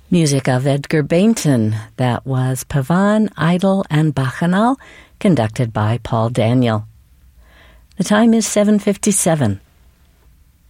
Music of Edgar Bainton. That was Pavan, Idle, and Bacchanal, conducted by Paul Daniel. The time is 7:57.